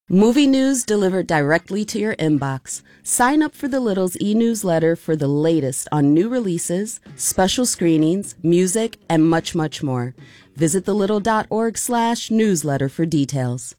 Movie news delivered directly to your inbox. Sign up for The Little's e-newsletter for the latest on new releases, special screenings, music, and much, much more. Visit thelittle.org/newsletter for details.